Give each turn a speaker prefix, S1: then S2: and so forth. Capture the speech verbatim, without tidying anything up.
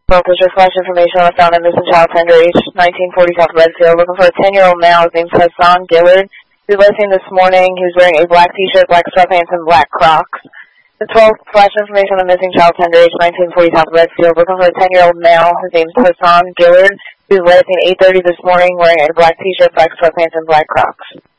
S1: Officer flash information on a found and missing child tender age nineteen forty South Redfield, looking for a ten-year-old male. His name's Hassan Gillard. He was seen this morning. He was wearing a black t-shirt, black sweatpants, and black Crocs. The twelfth flash information on a missing child tender age nineteen forty South Redfield, looking for a ten-year-old male. His name's Hassan Gillard. He was last seen eight thirty this morning wearing a black t-shirt, black sweatpants, and black Crocs.